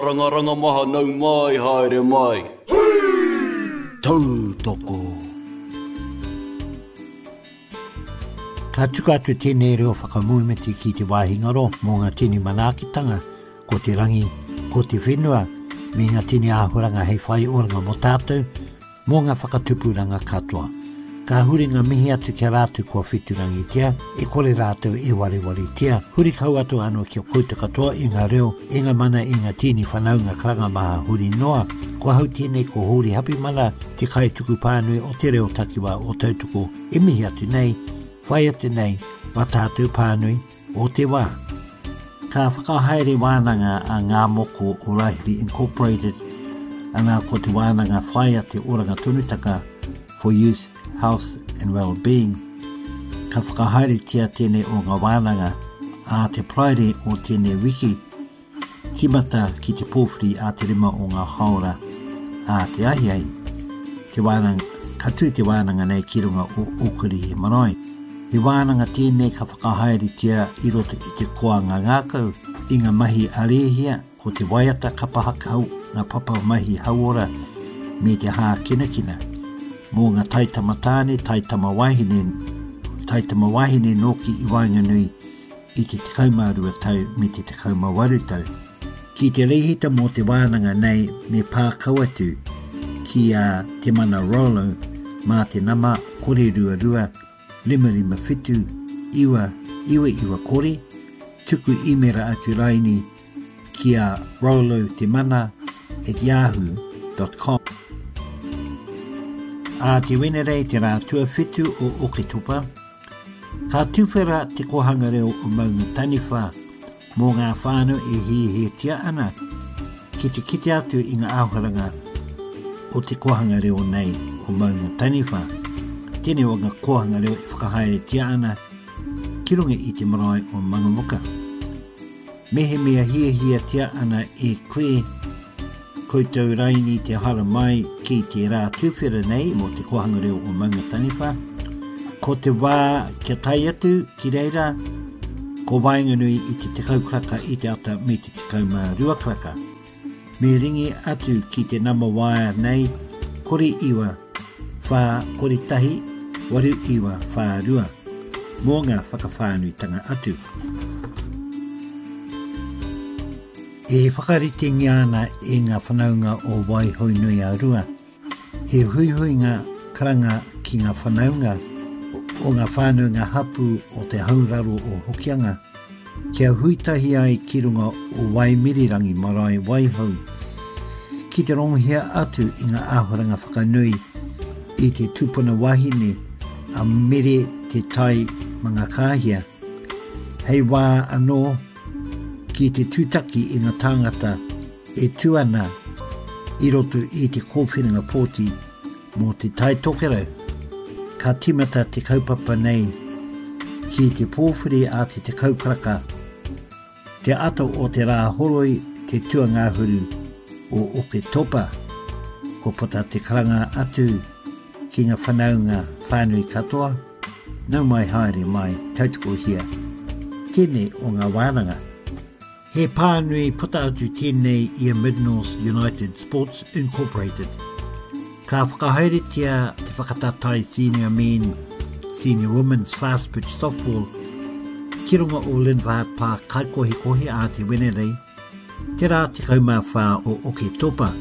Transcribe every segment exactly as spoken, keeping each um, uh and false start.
Rangaranga maha nau mai haere mai. Tau toko. Ka tuka atu tēnei reo whakamuimeti ki te wāhingaro mō ngā tini manakitanga, ko te rangi, ko te whenua, me ngā tini āhuranga hei whai oranga mo tātou, mō ngā whakatupuranga katoa. Ka huri ngā mihi atu kia rātu kua whiturangi tia, e kore rātou e wale wale tia. Huri kau atu anō kia kouta katoa i ngā reo, e ngā mana i ngā tini whanaunga karanga maha huri noa. Ko hau tēnei ko huri hapi mana te kai tuku pānui o te reo takiwa o tautuko e mihi atu nei, whai atu nei, wa tātou pānui o te wā. Ka whakahaere wānanga a ngā moko o Rahiri Incorporated, ana ko te wānanga whai ate oranga tunutaka for youth, health and well-being. Ka whakahaere tia tēnei o ngā wānanga a te praere o tēnei wiki, kimata ki te pōwhiri a te rima o ngā haora a te ahiai. Te wānanga, katu te wānanga nei ki runga o Okuri he marae. He wānanga tēnei ka whakahaere tia i roto i te koanga ngākau, i ngā mahi arehia, ko te waiata kapahakau ngā papa mahi hauora me te hā kina kina. Mō ngā taitama tāne, taitama wahine, taitama wahine noki i Wainganui i te tekaumārua tau me te tekaumawaru tau. Ki te rehita mō te wānanga nei me pākau atu ki a te mana Rollo mā te nama kore rua rua, lima lima whitu, iwa, iwa iwa kore, tuku imera atu raini ki a Rollo te mana at yahoo dot com. A te wenerei te rā tua whitu o Oketopa, ka tuwhera te kohanga reo o maunga taniwha mō ngā whānau e he he tia ana ki te kite atu i ngā āhuranga o te kohanga reo nei o maunga taniwha. Tēnei o ngā kohanga reo e whakahaere tia ana ki runga i te marae o Mangamuka. Mehe mea hia hia tia ana e koe koutou raini te hara mai ki te rā tuwhera nei mo te kohanga reo o maunga taniwha. Ko te wā kia tai atu ki reira, ko Wainganui i te tekau kraka i te ata me te tekau mā rua kraka. Me ringi atu ki te nama waia nei, kore iwa, whā kore tahi, waru iwa, whā rua. Mō ngā whakawhānui tanga atu. E whakarite ngiana e ngā whanaunga o Waihoinui a rua. He huihuinga karanga ki ngā whanaunga o ngā whānunga hapu o te hauraro o Hokianga. Kia huitahi ai ki runga o Waimirirangi marae Waihau. Ki te ronghia atu i ngā āhuranga whakanui i te tupuna wahine a mere te tai mga kāhia. Hei wā anō ki te tūtaki i ngā tāngata e tuana i roto i te kōwhiringa pōti mō te tai tokerau. Ka timata te kaupapa nei ki te pōwhiri a te te kaukaraka. Te ato o te rā horoi te tuangāhuru o Oketopa. Ko pota te karanga atu ki ngā whanaunga whānui katoa. Nau mai haere mai tautoko hia. Tēnei o ngā wānanga. He pānui puta atu tēnei i a Mid-North United Sports Incorporated. Ka whakahaere tia te whakatatai senior men, senior women's fast pitch softball, ki runga o Linvaat Park kaikohi kohi a te wenerei, te rā te kaumā whā o Oketopa.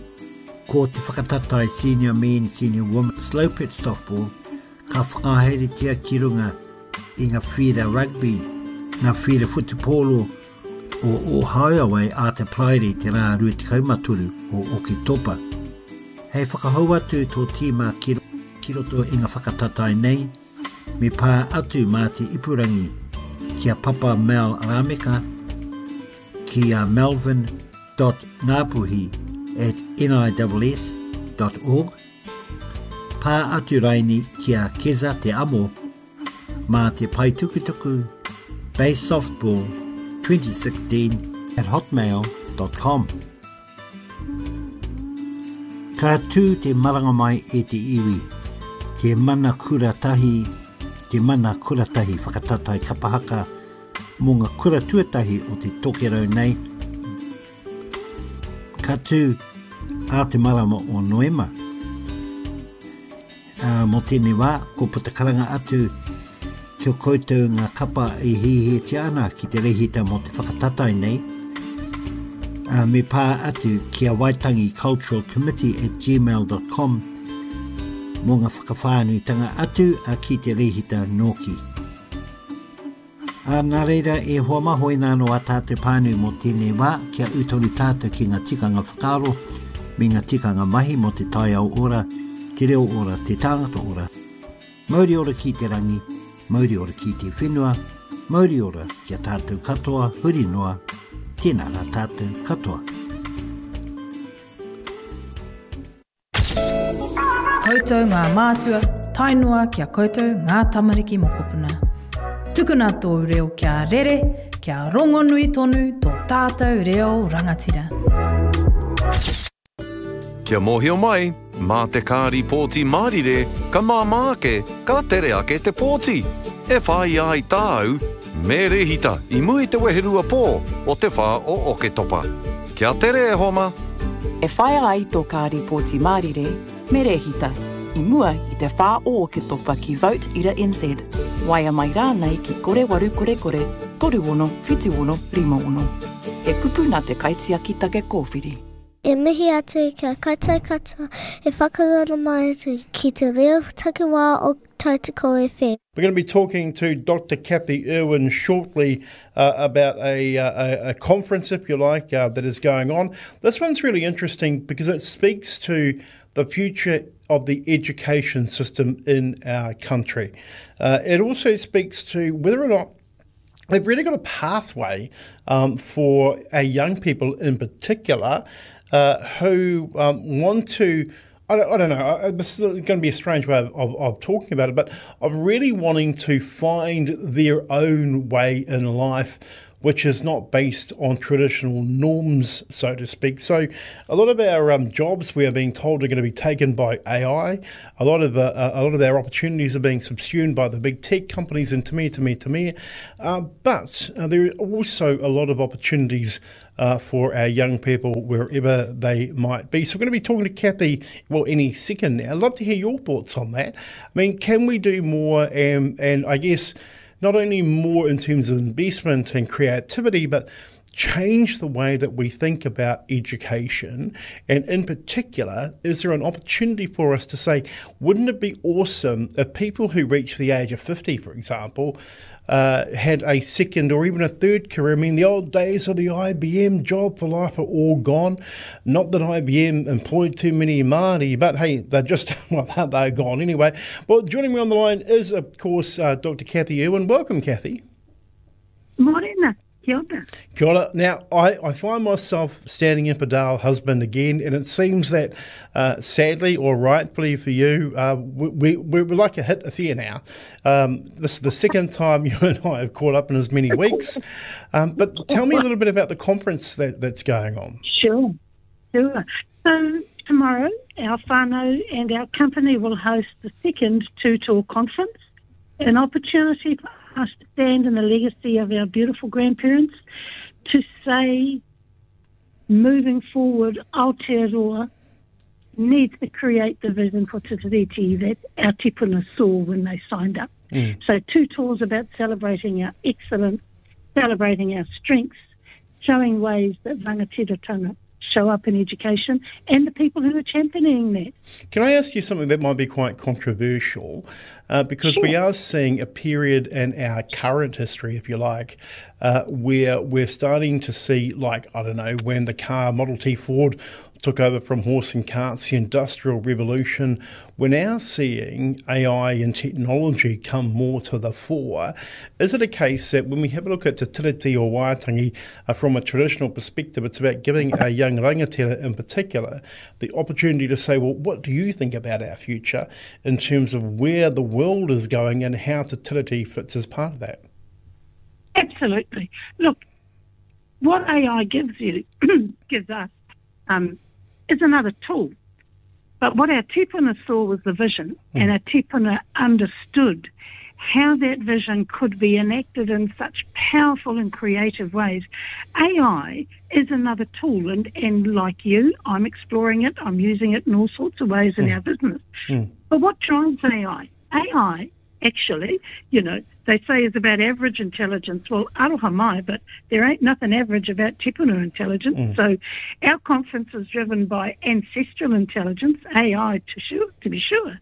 Ko te whakatatai senior men, senior women's slow pitch softball, ka whakahaere tia ki runga i ngā whira rugby, ngā whira futupolo, o Ohio a te praere te rā rua te kaumaturu o Oketopa. Hei whakahau atu tō tīma ki, ki roto i ngā whakatatai nei, me pā atu mā te ipurangi ki a Papa Mel Arameka, ki a melvin dot ngapuhi at n i s s dot org, pā atu raini ki a Keza te Amo, mā te paitukutuku, base softball, twenty sixteen at hotmail dot com. Ka tū te maranga mai e te iwi, te mana kuratahi, te mana kuratahi whakatatai kapahaka mō ngā kura tuatahi o te tokerau nei. katu a te marama o Noema. Uh, mo tēnei wā, ko putakaranga atu ki o koutou ngā kapa i hihi te ana ki te rehita mo te whakatatai nei. Uh, me pā atu ki a Waitangi Cultural Committee at gmail dot com mo ngā whakawhānuitanga atu a ki te rehita Noki. A nā reira e hoa maho e nāno a tātou pānui mo tēnei wā kia utori tātou ki ngā tikanga whakaro me ngā tikanga mahi mo te tai au ora, te reo ora, te tāngata ora. Mauri ora ki te rangi, mauri ora ki te whenua, mauri ora kia tātou katoa, huri noa, tēnā rā tātou katoa. Koutou ngā mātua, tainua kia koutou ngā tamariki mokopuna. Tukuna tō reo kia rere, kia rongonui tonu tō tātou reo rangatira. Kia mōhio mai, mā te kāri pōti mārire, ka māmāke, ka tere ake te pōti. E whai ai tāu, me rehita i mui te weherua pō o te whā o Oke Topa. Kia tere e homa. E whai ai tō kāri pōti mārire, me rehita i mua i te whā o Oke Topa ki Vote Ira N Z. Waia mai rānei ki kore waru kore kore, toru ono, whitu ono, rima ono. E kupu nā te kaitia ki take kōwhiri. E mihi atu kia kaitai katoa e whakarara mai atu ki te reo takiwā o Tautoko F M. We're going to be talking to Doctor Kathy Irwin shortly uh, about a, uh, a conference, if you like, uh, that is going on. This one's really interesting because it speaks to the future of the education system in our country. Uh, it also speaks to whether or not they've really got a pathway um, for our young people in particular uh, who um, want to, I don't, I don't know, this is going to be a strange way of, of, of talking about it, but of really wanting to find their own way in life, which is not based on traditional norms, so to speak. So a lot of our um, jobs, we are being told, are going to be taken by A I. A lot of uh, a lot of our opportunities are being subsumed by the big tech companies and tamia, tamia, tamia. Uh, but uh, there are also a lot of opportunities uh, for our young people wherever they might be. So we're going to be talking to Kathy, well, any second now. I'd love to hear your thoughts on that. I mean, can we do more? And, and I guess not only more in terms of investment and creativity, but change the way that we think about education. And in particular, is there an opportunity for us to say, wouldn't it be awesome if people who reach the age of fifty, for example, uh, had a second or even a third career? I mean, the old days of the I B M job for life are all gone. Not that I B M employed too many Māori, but hey, they're just, well, they're gone anyway. Well, joining me on the line is, of course, uh, Doctor Kathy Irwin. Welcome, Kathy. Morena. Kia ora. Kia ora. Now, I, I find myself standing in Padal husband again, and it seems that, uh, sadly or rightfully for you, uh, we, we, we're like a hit affair now. Um, this is the second time you and I have caught up in as many weeks. Um, but tell me a little bit about the conference that, that's going on. Sure, sure. So tomorrow, our whānau and our company will host the second two-tour conference, an opportunity for us to stand in the legacy of our beautiful grandparents, to say, moving forward, Aotearoa needs to create the vision for Te Tiriti that our tipuna saw when they signed up. Mm. So two tours about celebrating our excellence, celebrating our strengths, showing ways that rangatiratanga show up in education and the people who are championing that. Can I ask you something that might be quite controversial? Uh, because sure. We are seeing a period in our current history, if you like, uh, where we're starting to see, like, I don't know, when the car Model T Ford took over from horse and carts, the Industrial Revolution, we're now seeing A I and technology come more to the fore. Is it a case that when we have a look at Te Tiriti o Waitangi uh, from a traditional perspective, it's about giving our young rangatira in particular the opportunity to say, well, what do you think about our future in terms of where the world is going and how Te Tiriti fits as part of that? Absolutely. Look, what A I gives you, gives us, um, is another tool. But what our tipuna saw was the vision, mm. and our tipuna understood how that vision could be enacted in such powerful and creative ways. A I is another tool, and, and like you, I'm exploring it, I'm using it in all sorts of ways in Mm. our business. Mm. But what drives A I? A I, actually, you know, they say is about average intelligence. Well, aroha mai, but there ain't nothing average about tipuna intelligence. Mm. So our conference is driven by ancestral intelligence, A I to, sure, to be sure.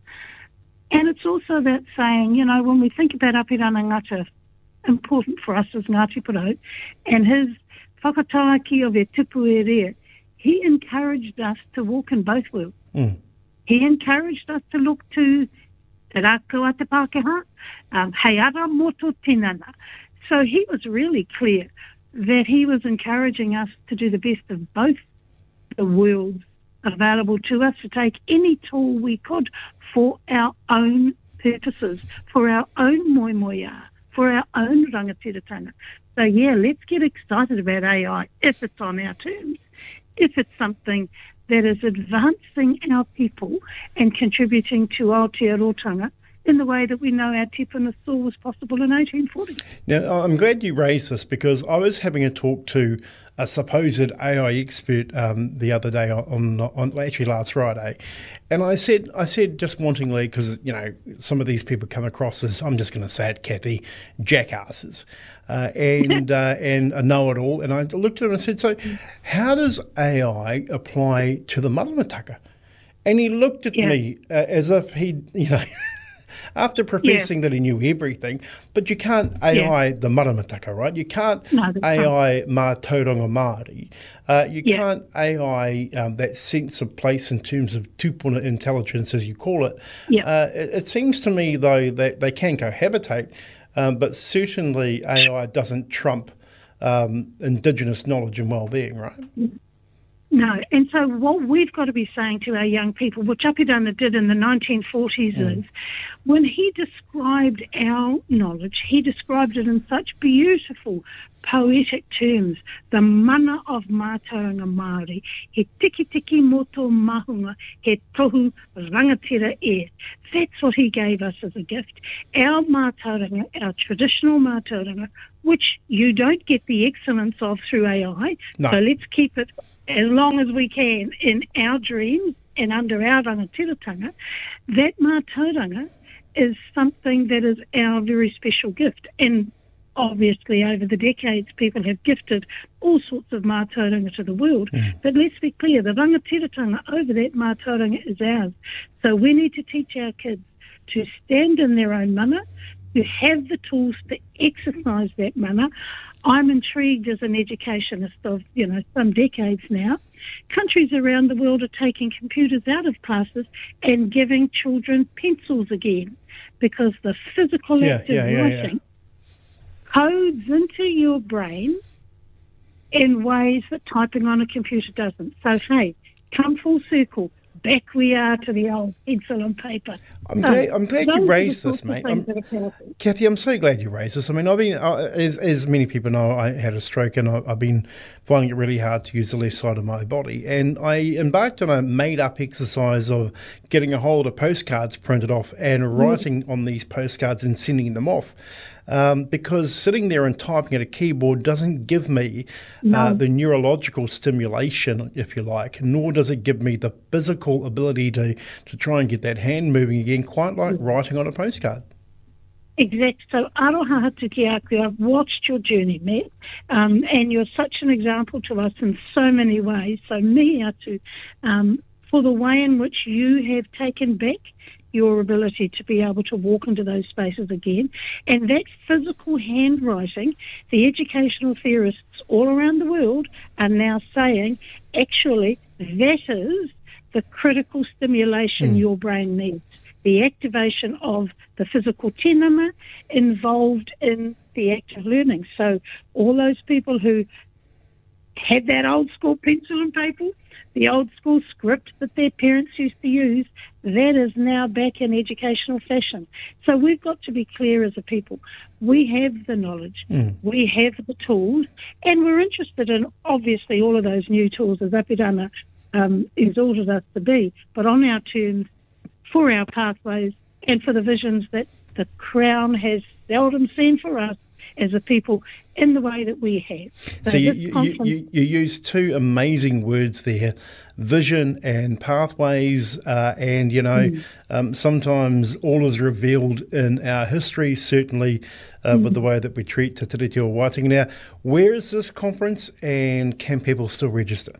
And it's also about saying, you know, when we think about Apirana Ngata, important for us as Ngāti Porou, and his whakataaki of e tipu e rea, he encouraged us to walk in both worlds. Mm. He encouraged us to look to te rākau a te Pākehā, um, hei ara moto tinana. So he was really clear that he was encouraging us to do the best of both the worlds available to us, to take any tool we could for our own purposes, for our own moimoia, for our own rangatiratanga. So yeah, let's get excited about A I if it's on our terms, if it's something that is advancing our people and contributing to Aotearoa in the way that we know our tipuna saw was possible in eighteen forty. Now, I'm glad you raised this because I was having a talk to a supposed A I expert um, the other day on, on actually last Friday, and I said, I said just wantingly, because you know some of these people come across as, I'm just going to say it, Kathy, jackasses, uh, and uh, and a know-it-all, and I looked at him and said, so how does A I apply to the maramataka? And he looked at Yeah. me uh, as if he, you know. After professing that he knew everything, but you can't A I Yeah. the maramataka, right? You can't No, that's A I mā tauranga Māori. Uh, you Yeah. can't A I um, that sense of place in terms of tupuna intelligence, as you call it. Yeah. Uh, it, it seems to me, though, that they can cohabitate, um, but certainly A I doesn't trump um, Indigenous knowledge and well-being, right? No, and so what we've got to be saying to our young people, which Apirana did in the nineteen forties, Mm. is when he described our knowledge, he described it in such beautiful, poetic terms. The mana of mātauranga Māori, he tiki tiki moto mahunga, he tohu rangatira e. That's what he gave us as a gift. Our mātauranga, our traditional mātauranga, which you don't get the excellence of through A I, No. so let's keep it as long as we can in our dreams and under our rangatiratanga. That mātauranga is something that is our very special gift. And obviously over the decades people have gifted all sorts of mātauranga to the world. Mm. But let's be clear, the rangatiratanga over that mātauranga is ours. So we need to teach our kids to stand in their own mana, to have the tools to exercise that mana. I'm intrigued as an educationist of, you know, some decades now. Countries around the world are taking computers out of classes and giving children pencils again because the physical Yeah, act of yeah, yeah, yeah. writing codes into your brain in ways that typing on a computer doesn't. So, hey, come full circle. Back we are to the old pencil and paper. I'm So glad, I'm glad those are you the raised sorts this, of mate. things I'm, that are powerful. Kathy, I'm so glad you raised this. I mean, I've been, uh, as, as many people know, I had a stroke and I, I've been finding it really hard to use the left side of my body. And I embarked on a made-up exercise of getting a hold of postcards printed off and writing on these postcards and sending them off. Um, because sitting there and typing at a keyboard doesn't give me uh, No. the neurological stimulation, if you like, nor does it give me the physical ability to, to try and get that hand moving again, quite like writing on a postcard. Exact. So, aroha hatuki aku, I've watched your journey, Matt, um, and you're such an example to us in so many ways. So, me atu, um, for the way in which you have taken back your ability to be able to walk into those spaces again. And that physical handwriting, the educational theorists all around the world are now saying, actually, that is the critical stimulation Mm. your brain needs. The activation of the physical tinama involved in the act of learning. So all those people who had that old school pencil and paper, the old school script that their parents used to use, that is now back in educational fashion. So we've got to be clear as a people. We have the knowledge, Mm. we have the tools, and we're interested in, obviously, all of those new tools as Apirana um, exalted us to be, but on our terms, for our pathways, and for the visions that the Crown has seldom seen for us as a people in the way that we have. So, so you, you, you, you use two amazing words there, vision and pathways, uh, and, you know, mm. um, sometimes all is revealed in our history, certainly uh, mm. with the way that we treat Te Tiriti o Waitangi. Now, where is this conference and can people still register?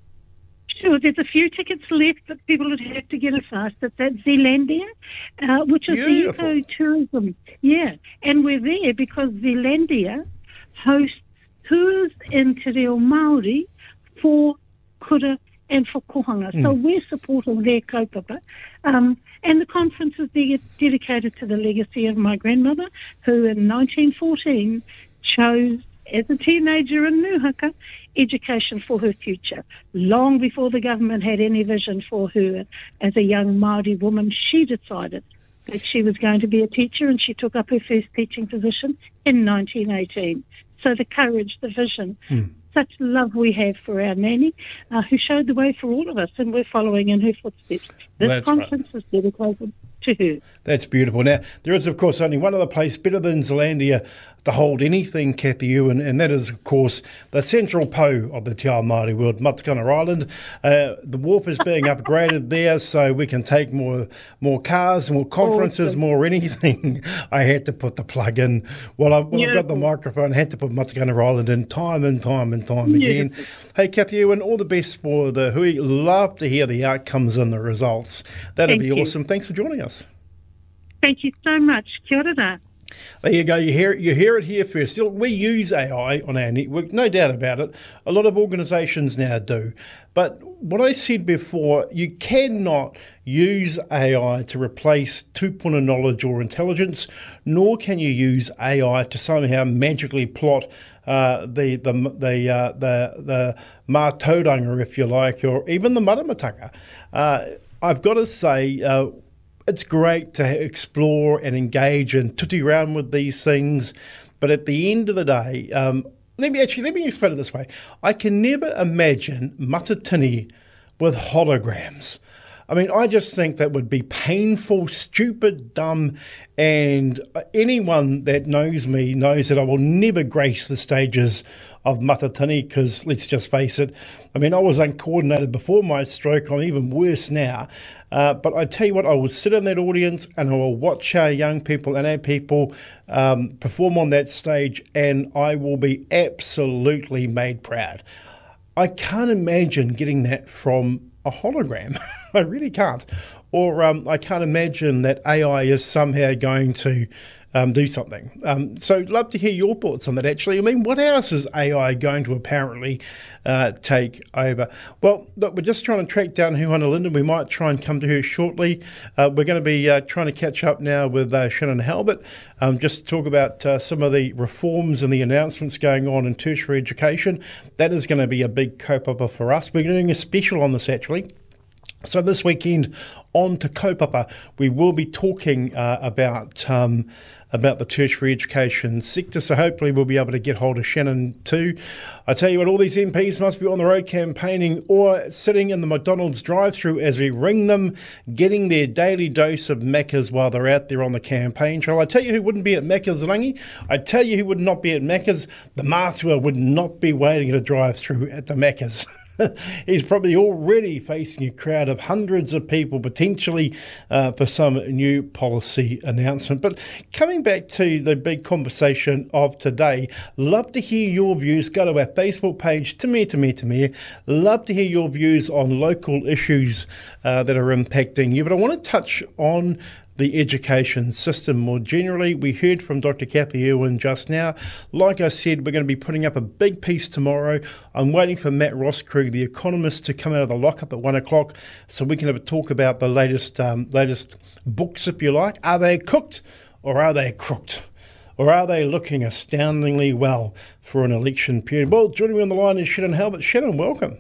Sure, there's a few tickets left, but people would have to get it fast. It's at Zealandia, uh, which is Beautiful. the ecotourism. Yeah, and we're there because Zealandia hosts tours in Te Reo Māori for kura and for kohanga. Mm. So we're supporting their kaupapa. Um, and the conference is de- dedicated to the legacy of my grandmother, who in nineteen fourteen chose, as a teenager in Nuhaka, education for her future. Long before the government had any vision for her as a young Māori woman, she decided that she was going to be a teacher, and she took up her first teaching position in nineteen eighteen. So the courage, the vision, mm. such love we have for our Nanny, uh, who showed the way for all of us, and we're following in her footsteps. This That's conference right. is dedicated to her. That's beautiful. Now, there is, of course, only one other place better than Zealandia to hold anything, Kathy Ewan, and that is, of course, the central po of the Te Ao Māori world, Matakana Island. Uh, the wharf is being upgraded there so we can take more more cars, more conferences, awesome. more anything. I had to put the plug in. Well, I, when I got the microphone, I had to put Matakana Island in time and time and time again. Yes. Hey, Kathy Ewan, all the best for the hui. Love to hear the outcomes and the results. That'd Thank be you. awesome. Thanks for joining us. Thank you so much. Kia ora rā. There you go. You hear, you hear it here first. We use A I on our network, no doubt about it. A lot of organisations now do. But what I said before, you cannot use A I to replace tupuna knowledge or intelligence, nor can you use A I to somehow magically plot uh, the the the, uh, the the mātauranga, if you like, or even the maramataka. Uh, I've got to say, uh, it's great to explore and engage and tutti around with these things, but at the end of the day, um, let me actually let me explain it this way: I can never imagine Matatini with holograms. I mean, I just think that would be painful, stupid, dumb, and anyone that knows me knows that I will never grace the stages of Matatini because, let's just face it, I mean, I was uncoordinated before my stroke. I'm even worse now. Uh, but I tell you what, I will sit in that audience and I will watch our young people and our people um, perform on that stage, and I will be absolutely made proud. I can't imagine getting that from a hologram. I really can't. Or um, I can't imagine that A I is somehow going to um, do something. Um, so love to hear your thoughts on that, actually. I mean, what else is A I going to apparently uh, take over? Well, look, we're just trying to track down Huhana Linden. We might try and come to her shortly. Uh, we're going to be uh, trying to catch up now with uh, Shannon Halbert, um, just to talk about uh, some of the reforms and the announcements going on in tertiary education. That is going to be a big kaupapa for us. We're doing a special on this, actually. So this weekend on Te Kaupapa, we will be talking uh, about um, about the tertiary education sector, so hopefully we'll be able to get hold of Shannon too. I tell you what, all these M Ps must be on the road campaigning or sitting in the McDonald's drive-through as we ring them, getting their daily dose of Macca's while they're out there on the campaign trail. I tell you who wouldn't be at Macca's, Rangi. I tell you who would not be at Macca's. The Mātua would not be waiting at a drive-through at the Macca's. He's probably already facing a crowd of hundreds of people potentially uh, for some new policy announcement. But coming back to the big conversation of today, love to hear your views. Go to our Facebook page, Te Mea, Te Mea, Te Mea. Love to hear your views on local issues uh, that are impacting you. But I want to touch on the education system more generally. We heard from Doctor Kathy Ewan just now. Like I said, we're going to be putting up a big piece tomorrow. I'm waiting for Matt Rosskrug, the economist, to come out of the lockup at one o'clock so we can have a talk about the latest um, latest books, if you like. Are they cooked or are they crooked? Or are they looking astoundingly well for an election period? Well, joining me on the line is Shannon Halbert. Shannon, welcome.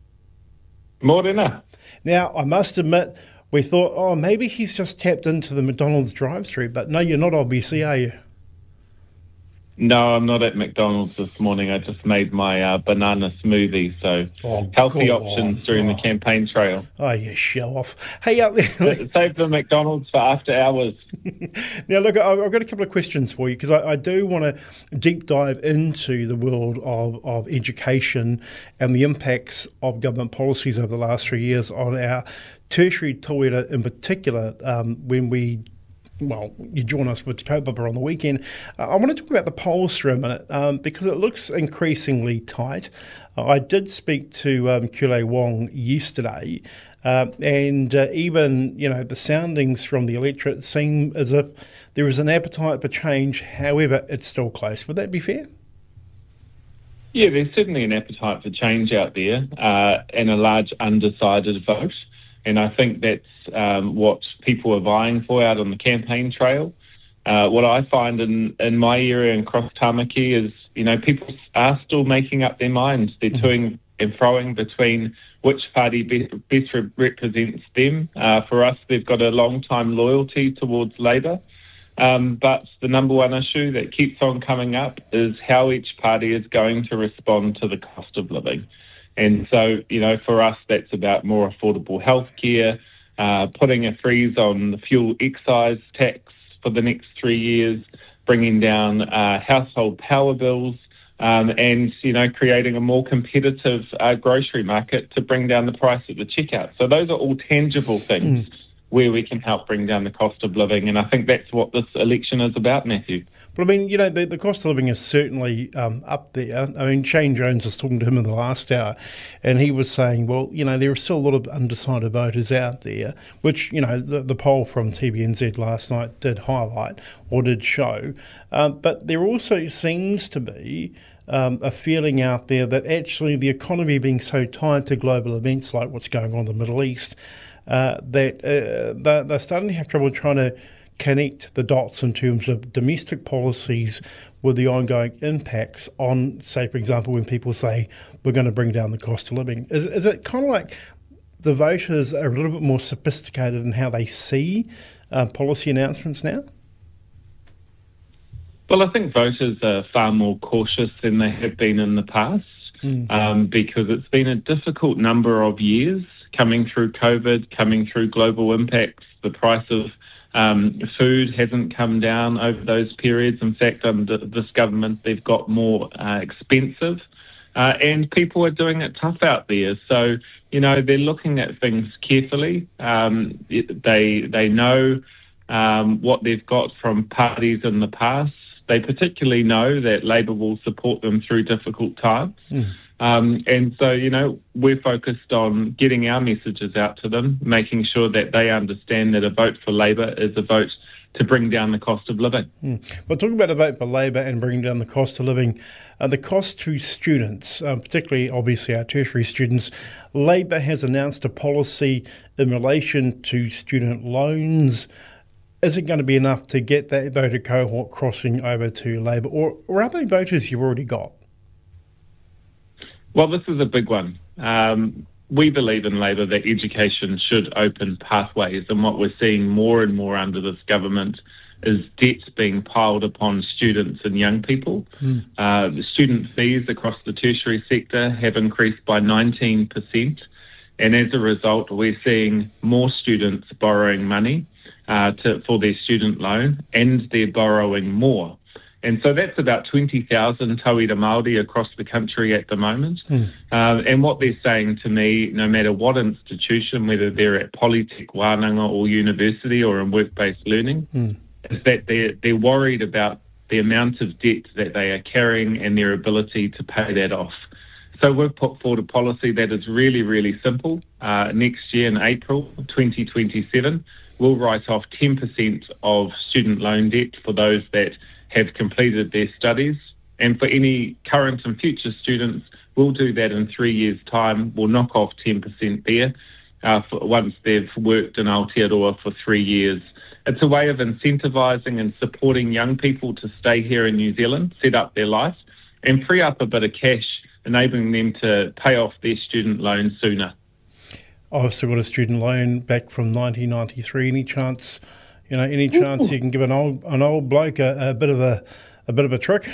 Morena. Now, I must admit, we thought, oh, maybe he's just tapped into the McDonald's drive-through, but no, you're not, obviously, are you? No, I'm not at McDonald's this morning. I just made my uh, banana smoothie, so Oh, healthy God. options during Oh. the campaign trail. Oh, you show off. Hey, uh, Save the McDonald's for after hours. now look, I- I've got a couple of questions for you because I, I do want to deep dive into the world of, of education and the impacts of government policies over the last three years on our tertiary tauira in particular um, when we well, you join us with Te Kaupapa on the weekend. Uh, I want to talk about the polls for a minute um, because it looks increasingly tight. Uh, I did speak to um, Kule Wong yesterday, uh, and uh, even you know the soundings from the electorate seem as if there is an appetite for change. However, it's still close. Would that be fair? Yeah, there's certainly an appetite for change out there uh, and a large undecided vote. And I think that's um, what people are vying for out on the campaign trail. Uh, what I find in, in my area in Cross Tamaki is, you know, people are still making up their minds. They're toing and froing between which party best, best represents them. Uh, for us, they've got a long-time loyalty towards Labour. Um, but the number one issue that keeps on coming up is how each party is going to respond to the cost of living. And so, you know, for us, that's about more affordable healthcare, uh, putting a freeze on the fuel excise tax for the next three years, bringing down uh, household power bills, um, and, you know, creating a more competitive uh, grocery market to bring down the price at the checkout. So those are all tangible things. Mm. where we can help bring down the cost of living. And I think that's what this election is about, Matthew. But I mean, you know, the, the cost of living is certainly um, up there. I mean, Shane Jones was talking to him in the last hour, and he was saying, well, you know, there are still a lot of undecided voters out there, which, you know, the, the poll from T V N Z last night did highlight or did show. Um, but there also seems to be Um, a feeling out there that actually the economy being so tied to global events like what's going on in the Middle East, uh, that uh, they're, they're starting to have trouble trying to connect the dots in terms of domestic policies with the ongoing impacts on, say, for example, when people say we're going to bring down the cost of living. Is, is it kind of like the voters are a little bit more sophisticated in how they see uh, policy announcements now? Well, I think voters are far more cautious than they have been in the past mm. um, because it's been a difficult number of years coming through COVID, coming through global impacts. The price of um, food hasn't come down over those periods. In fact, under this government, they've got more uh, expensive uh, and people are doing it tough out there. So, you know, they're looking at things carefully. Um, they, they know um, what they've got from parties in the past. They particularly know that Labour will support them through difficult times. Mm. Um, and so, you know, we're focused on getting our messages out to them, making sure that they understand that a vote for Labour is a vote to bring down the cost of living. Mm. Well, talking about a vote for Labour and bringing down the cost of living, uh, the cost to students, um, particularly obviously our tertiary students, Labour has announced a policy in relation to student loans. Is it going to be enough to get that voter cohort crossing over to Labour, or, or are they voters you've already got? Well, this is a big one. Um, we believe in Labour that education should open pathways, and what we're seeing more and more under this government is debt being piled upon students and young people. Mm. Uh, the student fees across the tertiary sector have increased by nineteen percent, and as a result, we're seeing more students borrowing money Uh, to, for their student loan, and they're borrowing more. And so that's about twenty thousand tauira Māori across the country at the moment. Mm. Uh, and what they're saying to me, no matter what institution, whether they're at Polytech, Wānanga or university or in work-based learning, mm. is that they're, they're worried about the amount of debt that they are carrying and their ability to pay that off. So we've put forward a policy that is really, really simple. Uh, next year in April twenty twenty-seven, we'll write off ten percent of student loan debt for those that have completed their studies. And for any current and future students, we'll do that in three years' time. We'll knock off ten percent there uh, for, once they've worked in Aotearoa for three years. It's a way of incentivising and supporting young people to stay here in New Zealand, set up their life, and free up a bit of cash, enabling them to pay off their student loan sooner. I've still got a student loan back from nineteen ninety-three. Any chance, you know, any chance Ooh. you can give an old an old bloke a, a bit of a a bit of a trick?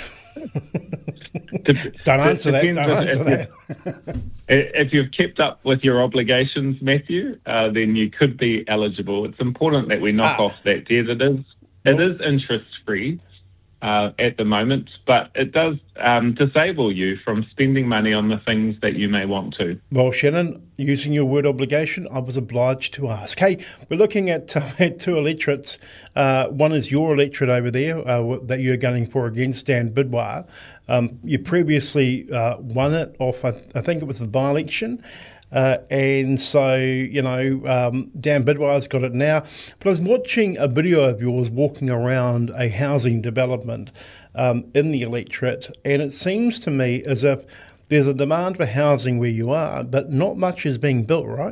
Don't answer that. Don't answer that. If you've kept up with your obligations, Matthew, uh, then you could be eligible. It's important that we knock Ah. off that debt. It is, it is interest-free uh, at the moment, but it does um, disable you from spending money on the things that you may want to. Well, Shannon, using your word obligation, I was obliged to ask. Hey, we're looking at, uh, at two electorates. Uh, one is your electorate over there uh, that you're gunning for against Dan Bidwell. Um, you previously uh, won it off, I, I think it was the by-election. Uh, and so, you know, um, Dan Bidwell's got it now. But I was watching a video of yours walking around a housing development um, in the electorate, and it seems to me as if there's a demand for housing where you are, but not much is being built, right?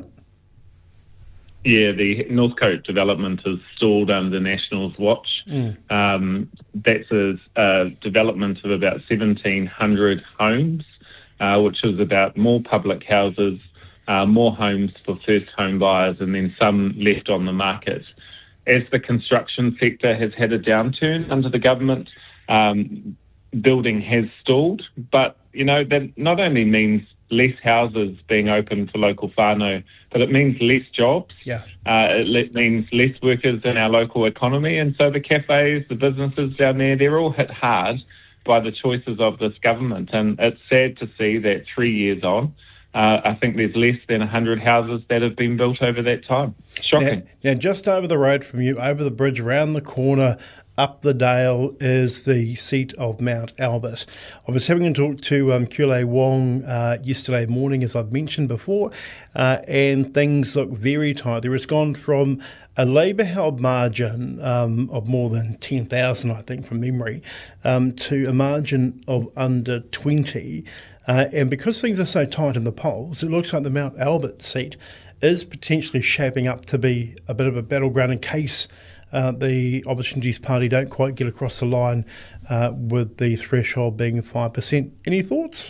Yeah, the Northcote development is stalled under National's watch. Mm. Um, that's a, a development of about seventeen hundred homes, uh, which is about more public houses, uh, more homes for first home buyers, and then some left on the market. As the construction sector has had a downturn under the government, um, building has stalled. But, you know, that not only means less houses being open for local whānau, but it means less jobs. Yeah. Uh, it le- means less workers in our local economy. And so the cafes, the businesses down there, they're all hit hard by the choices of this government. And it's sad to see that three years on, uh, I think there's less than one hundred houses that have been built over that time. Shocking. Now, now, just over the road from you, over the bridge, around the corner, up the dale is the seat of Mount Albert. I was having a talk to um, Kule Wong uh, yesterday morning, as I've mentioned before, uh, and things look very tight. There has gone from a Labour-held margin um, of more than ten thousand, I think, from memory, um, to a margin of under twenty. Uh, and because things are so tight in the polls, it looks like the Mount Albert seat is potentially shaping up to be a bit of a battleground in case Uh, the Opportunities Party don't quite get across the line uh, with the threshold being five percent. Any thoughts?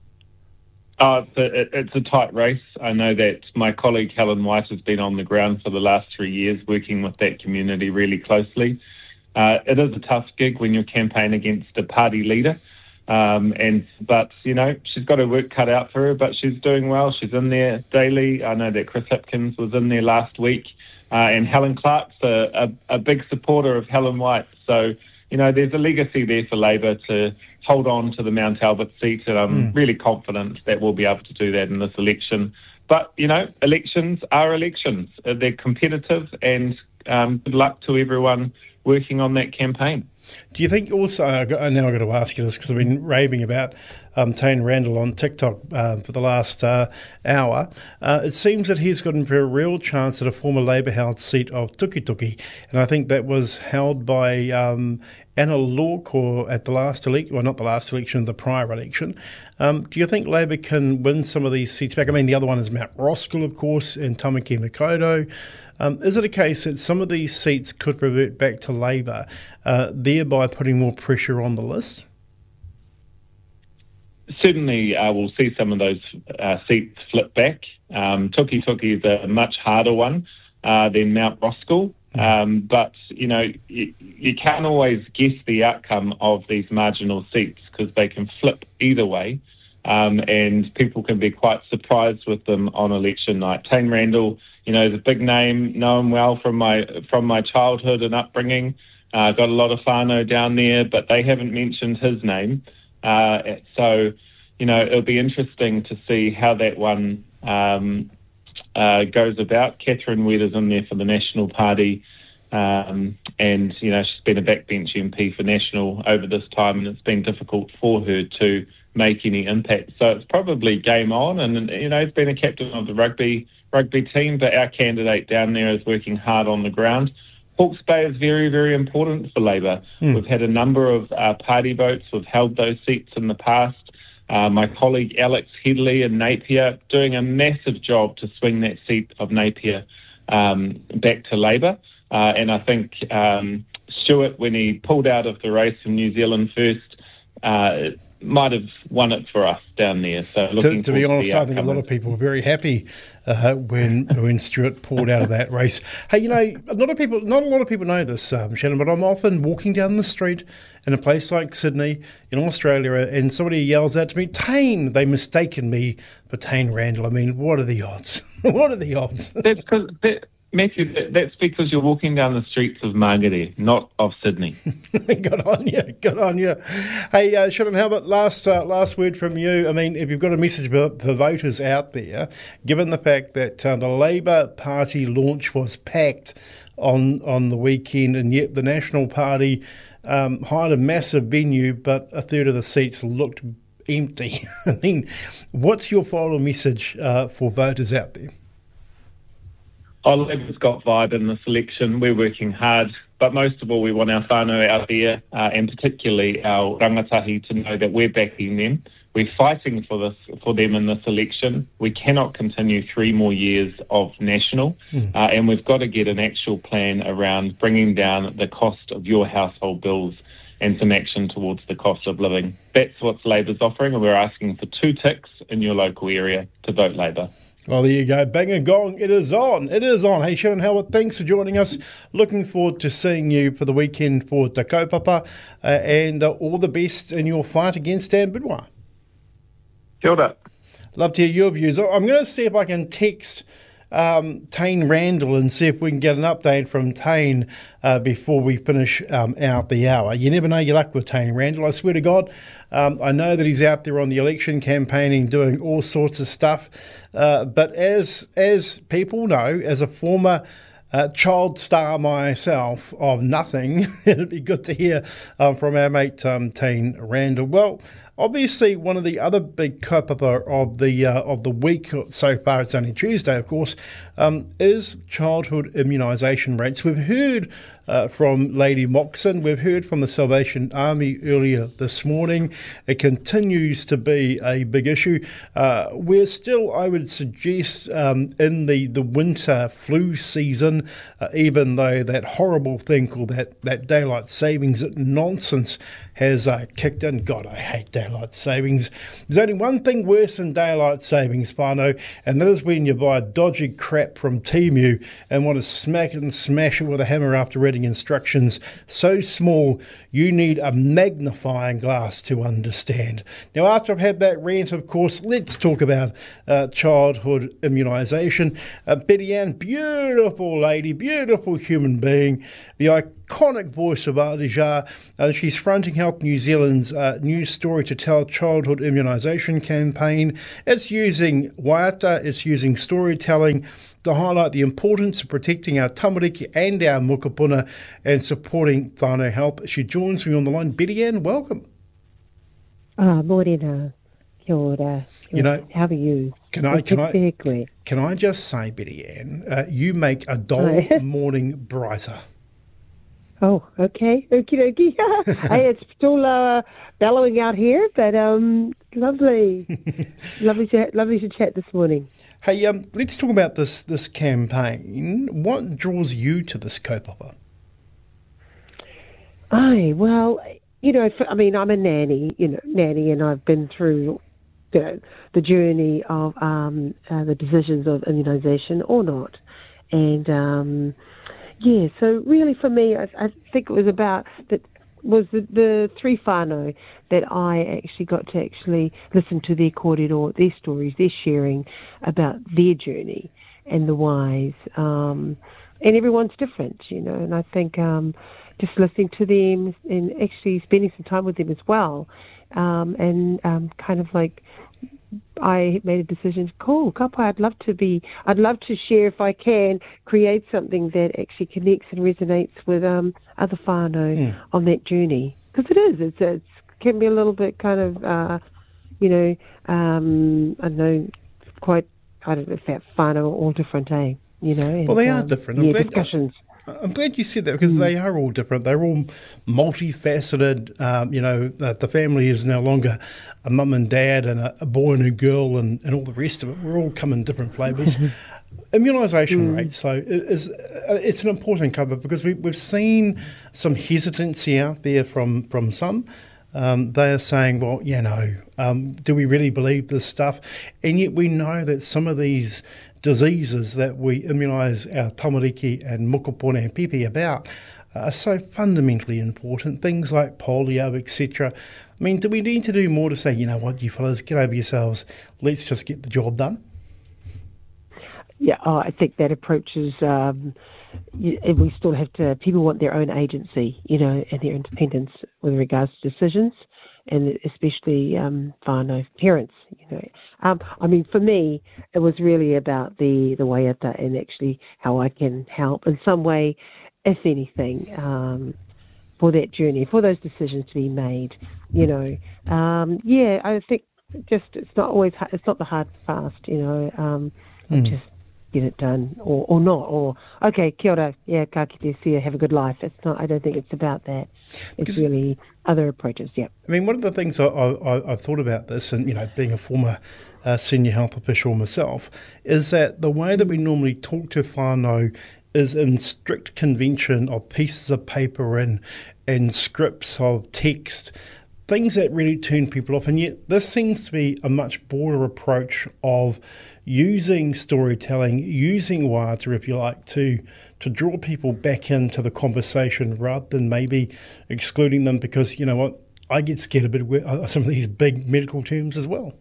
Uh, it's, a, it's a tight race. I know that my colleague Helen White has been on the ground for the last three years working with that community really closely. Uh, it is a tough gig when you're campaigning against a party leader. Um, and But, you know, she's got her work cut out for her, but she's doing well. She's in there daily. I know that Chris Hipkins was in there last week. Uh, and Helen Clark's a, a, a big supporter of Helen White. So, you know, there's a legacy there for Labour to hold on to the Mount Albert seat, and I'm mm. really confident that we'll be able to do that in this election. But, you know, elections are elections. Uh, they're competitive, and um, good luck to everyone working on that campaign. Do you think also, I now I've got to ask you this because I've been raving about um, Tane Randall on TikTok uh, for the last uh, hour. Uh, it seems that he's gotten for a real chance at a former Labour-held seat of Tukituki, and I think that was held by um, Anna Lork at the last election, well, not the last election, the prior election. Um, do you think Labour can win some of these seats back? I mean, the other one is Mount Roskill, of course, and Tamaki Makaurau. Um, is it a case that some of these seats could revert back to Labour, uh, thereby putting more pressure on the list? Certainly, uh, we'll see some of those uh, seats flip back. Um, Tukituki is a much harder one uh, than Mount Roskill. Um, but, you know, you, you can't always guess the outcome of these marginal seats because they can flip either way, um, and people can be quite surprised with them on election night. Tane Randall, you know, is a big name, know him well from my from my childhood and upbringing. Uh, got a lot of whānau down there, but they haven't mentioned his name. Uh, so, you know, it'll be interesting to see how that one um Uh, goes about. Catherine Weir's in there for the National Party, um, and, you know, she's been a backbench M P for National over this time, and it's been difficult for her to make any impact. So it's probably game on, and, you know, he's been a captain of the rugby rugby team, but our candidate down there is working hard on the ground. Hawke's Bay is very, very important for Labour. Mm. We've had a number of uh, party votes. We've held those seats in the past. Uh, my colleague Alex Headley in Napier doing a massive job to swing that seat of Napier um, back to Labour. Uh, and I think um, Stuart, when he pulled out of the race from New Zealand First, uh, might have won it for us down there. So To, looking to be forward honest, the I think a lot outcome. of people were very happy uh, when when Stuart pulled out of that race. Hey, you know, a lot of people, not a lot of people know this, um, Shannon, but I'm often walking down the street in a place like Sydney in Australia, and somebody yells out to me, "Tane!" They mistaken me for Tane Randall. I mean, what are the odds? What are the odds? That's because that, Matthew, that, that's because you're walking down the streets of Margaret, not of Sydney. Good on you, good on you. Hey, uh, Shannon, how about last uh, last word from you? I mean, if you've got a message for, for voters out there, given the fact that uh, the Labour Party launch was packed on on the weekend, and yet the National Party um, hired a massive venue, but a third of the seats looked empty. I mean, what's your final message uh, for voters out there? Oh, Labour's got vibe in this election. We're working hard, but most of all, we want our whānau out there, uh, and particularly our rangatahi, to know that we're backing them. We're fighting for this for them in this election. We cannot continue three more years of national, mm. uh, and we've got to get an actual plan around bringing down the cost of your household bills and some action towards the cost of living. That's what Labour's offering, and we're asking for two ticks in your local area to vote Labour. Well, there you go. Bang and gong. It is on. It is on. Hey, Shannon Howard, thanks for joining us. Looking forward to seeing you for the weekend for Te Kaupapa, uh, and uh, all the best in your fight against Dan Benoit. Kia ora. Love to hear your views. I'm going to see if I can text um, Tane Randall and see if we can get an update from Tane uh, before we finish um, out the hour. You never know your luck with Tane Randall. I swear to God, um, I know that he's out there on the election campaigning, doing all sorts of stuff. Uh, but as as people know, as a former uh, child star myself of nothing, it'd be good to hear um, from our mate um, Tane Randall. Well, obviously, one of the other big kaupapa of the uh, of the week so far, it's only Tuesday, of course, um, is childhood immunisation rates. We've heard uh, from Lady Moxon, we've heard from the Salvation Army earlier this morning. It continues to be a big issue. Uh, we're still, I would suggest, um, in the, the winter flu season, uh, even though that horrible thing called that, that daylight savings nonsense has uh, kicked in. God, I hate daylight savings. There's only one thing worse than daylight savings, whānau, and that is when you buy dodgy crap from Temu and want to smack it and smash it with a hammer after reading instructions so small you need a magnifying glass to understand. Now, after I've had that rant, of course, let's talk about uh, childhood immunisation. Uh, Betty Ann, beautiful lady, beautiful human being, the iconic voice of Adija. Uh, she's fronting Health New Zealand's uh, new Story to Tell childhood immunisation campaign. It's using waiata, it's using storytelling to highlight the importance of protecting our tamariki and our mokopuna and supporting whānau health. She joins me on the line. Betty Ann, welcome. Ah, morena. Kia ora. You know, how are you? Can I can I great. can I just say, Betty Ann, uh, you make a dull morning brighter. Oh, okay. Okie dokie. Hey, it's still uh, bellowing out here, but um, lovely. lovely, to, lovely to chat this morning. Hey, um, let's talk about this this campaign. What draws you to this kaupapa? Aye, well, you know, for, I mean, I'm a nanny, you know, nanny, and I've been through, you know, the journey of um, uh, the decisions of immunisation or not, and um, yeah. So really, for me, I, I think it was about that. Was the, the three whānau that I actually got to actually listen to their kōrero, their stories, their sharing about their journey and the whys. Um, and everyone's different, you know, and I think um, just listening to them and actually spending some time with them as well, um, and um, kind of like I made a decision, cool, kapa, I'd love to be, I'd love to share, if I can, create something that actually connects and resonates with um, other whānau mm. on that journey. Because it is, it's, it's can be a little bit kind of, uh, you know, um, I don't know, quite, I don't know if that whānau are all different, eh? You know, and, well, they are um, different. Yeah, I'm glad, discussions. I'm glad you said that because mm. they are all different. They're all multifaceted. Um, you know, uh, the family is no longer a mum and dad and a, a boy and a girl and, and all the rest of it. We're all come in different flavours. Immunisation mm. rates, though, is uh, it's an important cover because we, we've seen some hesitancy out there from, from some. Um, they are saying, well, you know, um, do we really believe this stuff? And yet we know that some of these diseases that we immunise our tamariki and mokopone and pipi about are so fundamentally important, things like polio, et cetera. I mean, do we need to do more to say, you know what, you fellas, get over yourselves, let's just get the job done? Yeah, oh, I think that approach is, um, you, and we still have to, people want their own agency, you know, and their independence with regards to decisions, and especially um, whānau parents, you know. Um, I mean, for me, it was really about the, the waiata and actually how I can help in some way, if anything, um, for that journey, for those decisions to be made, you know. Um, yeah, I think just it's not always, it's not the hard fast, you know, um, mm. just get it done or, or not, or, okay, kia ora, yeah, ka kite sia, have a good life. It's not, I don't think it's about that. It's because, really other approaches, yeah. I mean, one of the things I, I, I've thought about this, and, you know, being a former uh, senior health official myself, is that the way that we normally talk to whānau is in strict convention of pieces of paper and, and scripts of text, things that really turn people off. And yet this seems to be a much broader approach of using storytelling, using waiata, if you like, to to draw people back into the conversation rather than maybe excluding them because, you know what, I get scared a bit of some of these big medical terms as well.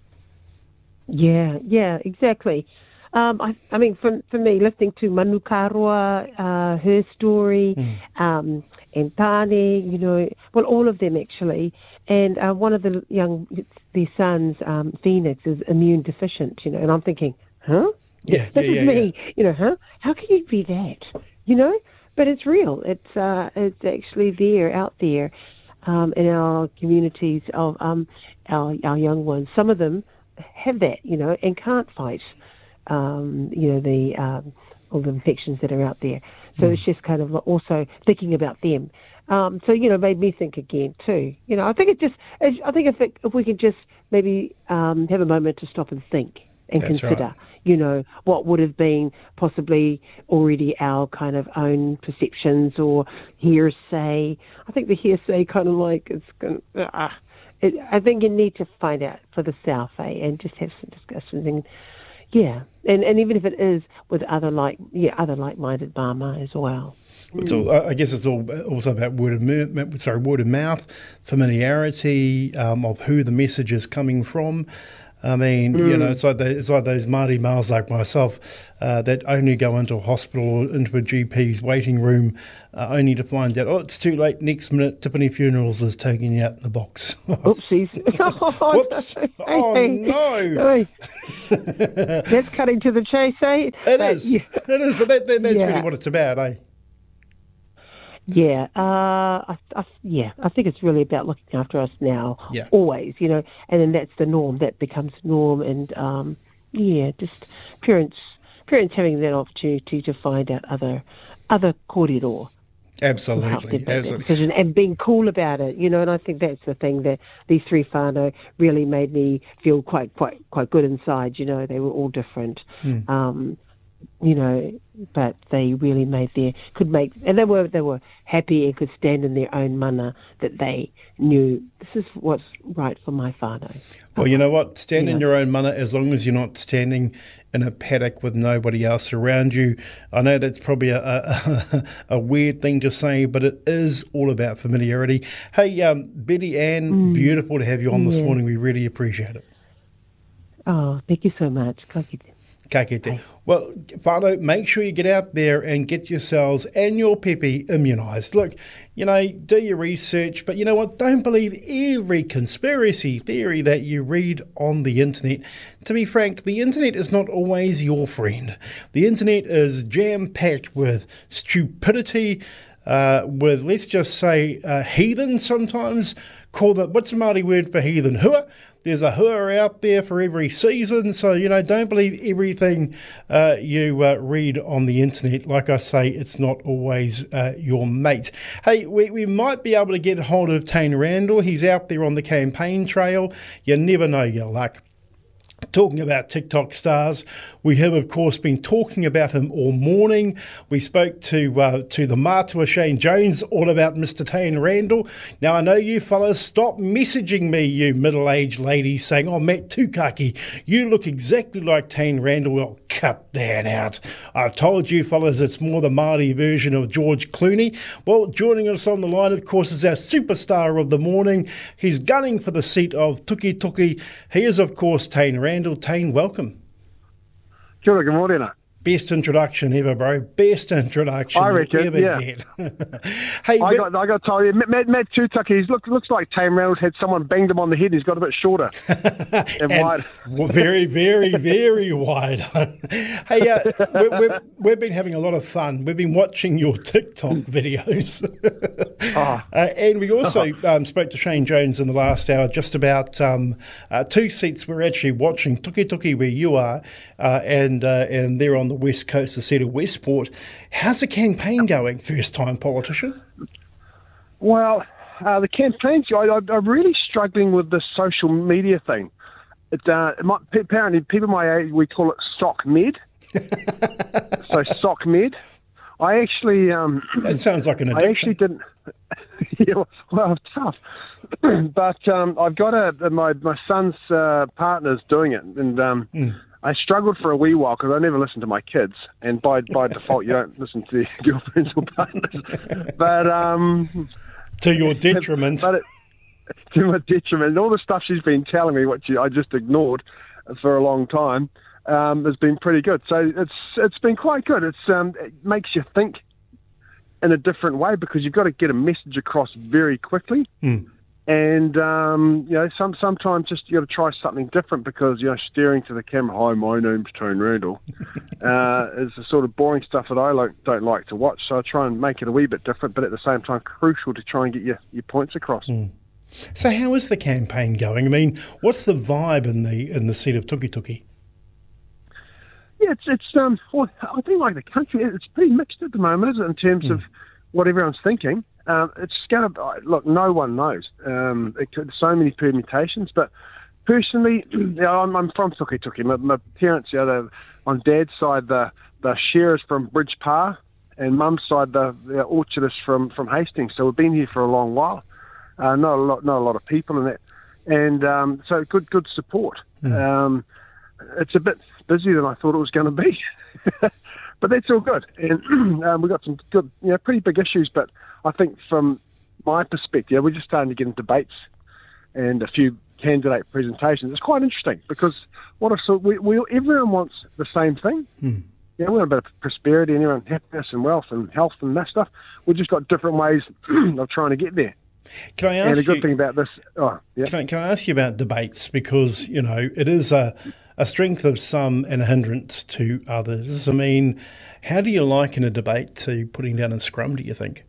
Yeah, yeah, exactly. Um, I, I mean, for, for me, listening to Manu Karoa, uh, her story, mm. um, and Tāne, you know, well, all of them actually. And uh, one of the young, their sons, um, Phoenix, is immune deficient, you know, and I'm thinking, huh? Yeah, this yeah, is yeah, me, yeah. you know, huh? How can you be that? You know? But it's real. It's uh, it's actually there, out there, um, in our communities of um, our our young ones. Some of them have that, you know, and can't fight. Um, you know, the um, all the infections that are out there. So mm. it's just kind of also thinking about them. Um, so, you know, made me think again too. You know, I think it just, I think if it, if we can just maybe um, have a moment to stop and think and That's consider, right. you know, what would have been possibly already our kind of own perceptions or hearsay. I think the hearsay kind of like, it's going to, uh, it, I think you need to find out for the South, eh, and just have some discussions and, yeah, and and even if it is with other like yeah other like-minded mama as well. It's all, I guess it's all also about word of mouth, sorry, word of mouth, familiarity um, of who the message is coming from. I mean, mm. you know, it's like the, it's like those Māori males like myself uh, that only go into a hospital or into a G P's waiting room uh, only to find out, oh, it's too late, next minute, Tiffany Funerals is taking you out in the box. Oopsies. oh, Whoops. No. Oh, hey, no. Hey. That's cutting to the chase, eh? It but, is. Yeah. It is, but that, that, that's yeah. really what it's about, eh? Yeah, uh, I, I, yeah, I think it's really about looking after us now, yeah. always, you know, and then that's the norm, that becomes norm, and um, yeah, just parents, parents having that opportunity to find out other, other kōrero. Absolutely, absolutely, and being cool about it, you know, and I think that's the thing that these three whānau really made me feel quite, quite, quite good inside. You know, they were all different. Mm. Um, you know, but they really made their, could make, and they were, they were happy and could stand in their own mana that they knew this is what's right for my whānau. Well, you know what, stand you in know. your own mana as long as you're not standing in a paddock with nobody else around you. I know that's probably a, a, a weird thing to say, but it is all about familiarity. Hey, um, Betty Ann, mm. beautiful to have you on this yeah. morning. We really appreciate it. Oh, thank you so much. Ka kite. Ka kite. Well, whānau, make sure you get out there and get yourselves and your pepe immunised. Look, you know, do your research, but you know what? Don't believe every conspiracy theory that you read on the internet. To be frank, the internet is not always your friend. The internet is jam-packed with stupidity, uh, with, let's just say, uh, heathen sometimes. Call that, what's the Māori word for heathen? Hua. There's a hua out there for every season, so, you know, don't believe everything uh, you uh, read on the internet. Like I say, it's not always uh, your mate. Hey, we, we might be able to get hold of Tane Randall. He's out there on the campaign trail. You never know your luck. Talking about TikTok stars, we have of course been talking about him all morning. We spoke to uh, to the Mātua Shane Jones all about Mister Tane Randall. Now I know you fellas, stop messaging me, you middle-aged ladies, saying, "Oh, Matt Tukaki, you look exactly like Tane Randall." Well, cut that out. I've told you fellas, it's more the Māori version of George Clooney. Well, joining us on the line, of course, is our superstar of the morning. He's gunning for the seat of Tuki Tuki. He is, of course, Tane Randall. Tane, welcome. Kia ora, good morning. Best introduction ever, bro. Best introduction I reckon, ever yeah. get. Hey, I got, I got to tell you, Matt, Matt Tukaki, he looks, looks like Tane Reynolds had someone banged him on the head. He's got a bit shorter and, and wide. Very, very, very wide. Hey, uh, we, we've, we've been having a lot of fun. We've been watching your TikTok videos. oh. uh, and we also um, spoke to Shane Jones in the last hour just about um, uh, two seats we're actually watching, Tuki Tuki where you are, uh, and, uh, and they're on the west coast, the seat of Westport. How's the campaign going, first-time politician? Well, uh, the campaigns, I, I, I'm really struggling with the social media thing. It, uh, it might, apparently, people my age, we call it sock med. So sock med. I actually... Um, that sounds like an addiction. I actually didn't... yeah, well, it's tough. But um, I've got a... My, my son's uh, partner's doing it, and... Um, mm. I struggled for a wee while because I never listened to my kids, and by by default, you don't listen to your girlfriends or partners. But um, to your detriment. But it, to my detriment, all the stuff she's been telling me, which I just ignored for a long time, um, has been pretty good. So it's it's been quite good. It's um, it makes you think in a different way because you've got to get a message across very quickly. Mm. And, um, you know, some sometimes just you got to try something different because, you know, staring to the camera, "Hi, my name's Tane Randall," uh, is the sort of boring stuff that I like, don't like to watch. So I try and make it a wee bit different, but at the same time crucial to try and get your, your points across. Mm. So how is the campaign going? I mean, what's the vibe in the in the seat of Tuki Tuki? Yeah, it's, it's um, well, I think like the country, it's pretty mixed at the moment, isn't it, in terms mm. of what everyone's thinking. Um, it's going to look. No one knows. Um, it could, so many permutations. But personally, you know, I'm, I'm from Tuki Tuki. My, my parents, you know, on Dad's side, the the shearers from Bridge Parr, and Mum's side, the, the orchardists from, from Hastings. So we've been here for a long while. Uh, not a lot, not a lot of people in that, and um, so good, good support. Mm. Um, it's a bit busier than I thought it was going to be. But that's all good. And um, we've got some good, you know, pretty big issues. But I think from my perspective, we're just starting to get into debates and a few candidate presentations. It's quite interesting because what if so we, we everyone wants the same thing. Hmm. You know, we want a bit of prosperity and everyone happiness and wealth and health and that stuff. We've just got different ways of trying to get there. Can I ask and the good you, thing about this, oh, yeah. Can I, can I ask you about debates? Because, you know, it is a, a strength of some and a hindrance to others. I mean, how do you liken a debate to putting down a scrum, do you think?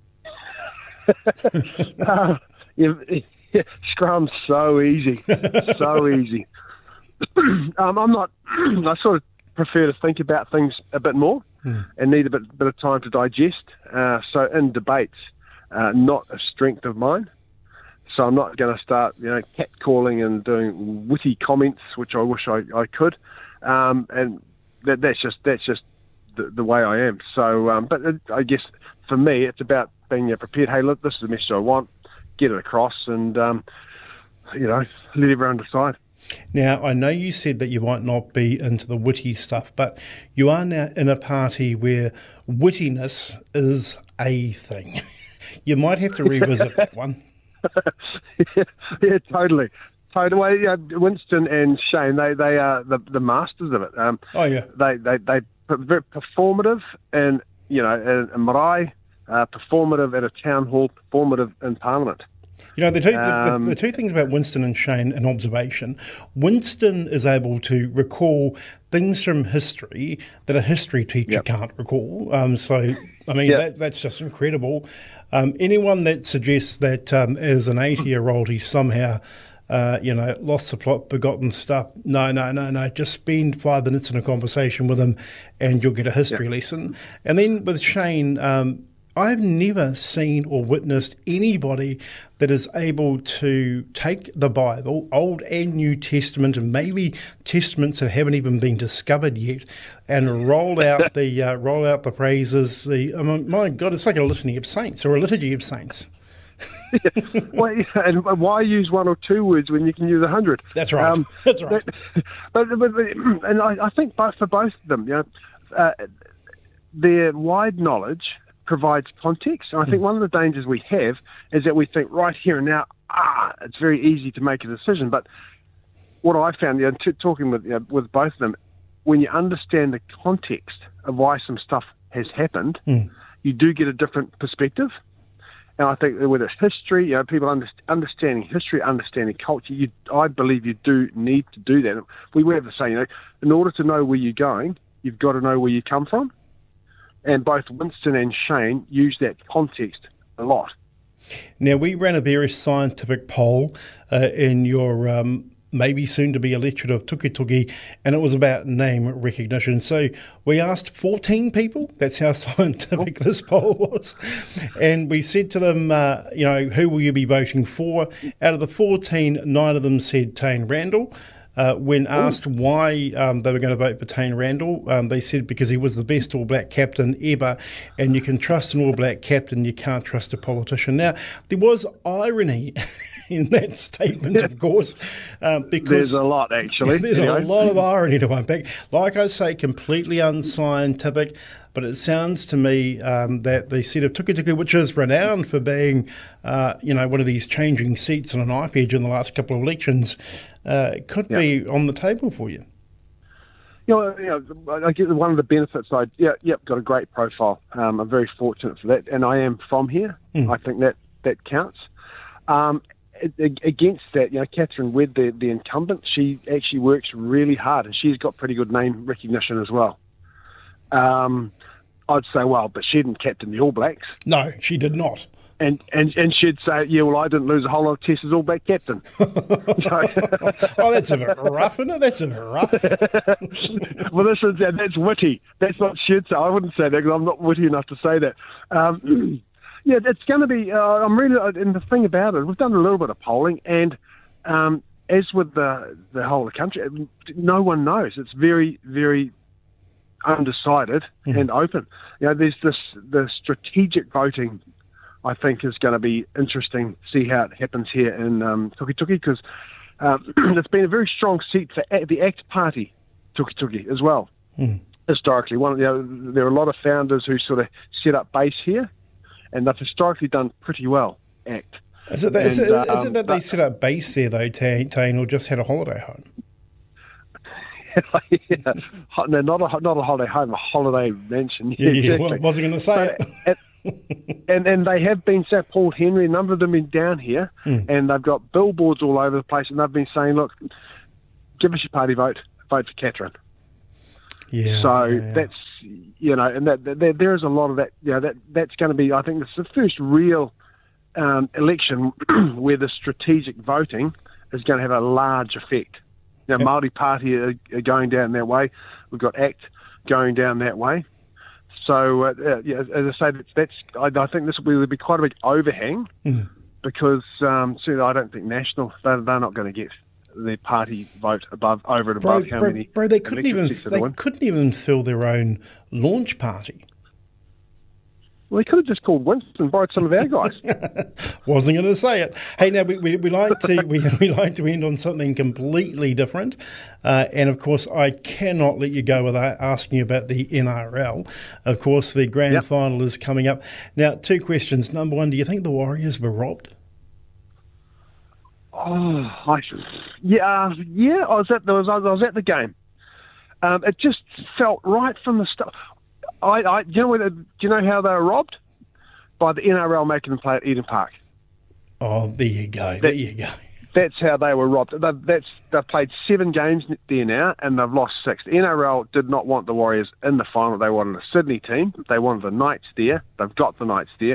uh, yeah, yeah, scrum's so easy. So easy. um, I'm not, I sort of prefer to think about things a bit more hmm. and need a bit, bit of time to digest. Uh, so in debates, Uh, not a strength of mine, so I'm not going to start, you know, catcalling and doing witty comments, which I wish I, I could, um, and that, that's just that's just the, the way I am. So, um, but it, I guess for me, it's about being uh, prepared. Hey, look, this is the message I want. Get it across, and um, you know, let everyone decide. Now, I know you said that you might not be into the witty stuff, but you are now in a party where wittiness is a thing. You might have to revisit that one. yeah, yeah, totally. Totally. Well, yeah, Winston and Shane, they, they are the, the masters of it. Um, oh, yeah. They, they, they very performative and, you know, in, in marae, uh, performative at a town hall, performative in Parliament. You know, the two, um, the, the two things about Winston and Shane, an observation, Winston is able to recall things from history that a history teacher yep. can't recall. Um, so, I mean, yep. that, that's just incredible. Um, anyone that suggests that um, as an eighty-year-old he somehow, uh, you know, lost the plot, forgotten stuff, no, no, no, no, just spend five minutes in a conversation with him and you'll get a history yep. lesson. And then with Shane, um, I've never seen or witnessed anybody that is able to take the Bible, Old and New Testament, and maybe testaments that haven't even been discovered yet, and roll out the uh, roll out the praises. The I mean, my God, it's like a litany of saints or a liturgy of saints. Well, yeah, and why use one or two words when you can use a hundred? That's right. Um, That's right. But, but, but and I, I think both for both of them, you know, uh, their wide knowledge provides context. And I think mm. one of the dangers we have is that we think right here and now, ah, it's very easy to make a decision. But what I found, you know, t- talking with you know, with both of them, when you understand the context of why some stuff has happened, mm. you do get a different perspective. And I think with its history, you know, people under, understanding history, understanding culture, you, I believe you do need to do that. We have the saying, you know, in order to know where you're going, you've got to know where you come from. And both Winston and Shane use that context a lot. Now, we ran a very scientific poll uh, in your um, maybe soon-to-be electorate of Tukituki, and it was about name recognition. So we asked fourteen people. That's how scientific oh. this poll was. And we said to them, uh, you know, who will you be voting for? Out of the fourteen, nine of them said Tane Randall. Uh, when asked Ooh. why um, they were going to vote for Tane Randall, um, they said because he was the best All Black captain ever, and you can trust an All Black captain, you can't trust a politician. Now, there was irony in that statement, of course, uh, because there's a lot actually. There's you a know. lot of irony to unpack. Like I say, completely unscientific. But it sounds to me um, that the seat of Tukituki, which is renowned for being, uh, you know, one of these changing seats on an knife edge in the last couple of elections, uh, could yeah. be on the table for you. You know, you know, I get one of the benefits. I yeah, yep, got a great profile. Um, I'm very fortunate for that, and I am from here. Mm. I think that that counts. Um, against that, you know, Catherine Wedd, the, the incumbent, she actually works really hard, and she's got pretty good name recognition as well. Um, I'd say, well, but she didn't captain the All Blacks. No, she did not. And, and and she'd say, yeah, well, I didn't lose a whole lot of tests as All Black captain. Oh, that's a bit rough, isn't it? That's a bit rough. Well, this is, that's witty. That's what she'd say. I wouldn't say that because I'm not witty enough to say that. Um, yeah, it's going to be, uh, I'm really, and the thing about it, we've done a little bit of polling, and um, as with the, the whole of the country, no one knows. It's very, very undecided mm. and open. You know, there's this the strategic voting, I think, is going to be interesting to see how it happens here in um, Tukituki, because um, it's been a very strong seat for the ACT Party, Tukituki, as well. Mm. Historically, one of the, you know, there are a lot of founders who sort of set up base here, and they've historically done pretty well. ACT. Is it that, and, is it, um, is it that they set up base there though, Tane, or just had a holiday home? yeah. No, not a not a holiday home, a holiday mansion. Yeah, yeah, exactly. Well, I wasn't going to say so, it. And, and and they have been, Sir Paul Henry, a number of them have been down here, mm. and they've got billboards all over the place, and they've been saying, look, give us your party vote, vote for Catherine. Yeah. So yeah. that's, you know, and that, that there is a lot of that, you know, that that's going to be, I think, it's the first real um, election where the strategic voting is going to have a large effect. You know, Māori Party are, are going down that way. We've got ACT going down that way. So, uh, yeah, as I say, that's, that's I, I think this will be quite a big overhang mm. because um, certainly I don't think National, they're, they're not going to get their party vote above over and above bro, how bro, many. Bro, they couldn't even they couldn't even fill their own launch party. Well, they could have just called Winston and borrowed some of our guys. Wasn't going to say it. Hey, now we, we, we like to we, we like to end on something completely different, uh, and of course I cannot let you go without asking you about the N R L. Of course, the grand yep. final is coming up. Now, two questions. Number one, do you think the Warriors were robbed? Oh, I, yeah, yeah. I was at the I was, I was at the game. Um, it just felt right from the start. I, I, do you know where the, do you know how they were robbed? By the N R L making them play at Eden Park. Oh, there you go. That, there you go. That's how they were robbed. They, that's they've played seven games there now, and they've lost six. The N R L did not want the Warriors in the final. They wanted a Sydney team. They wanted the Knights there. They've got the Knights there.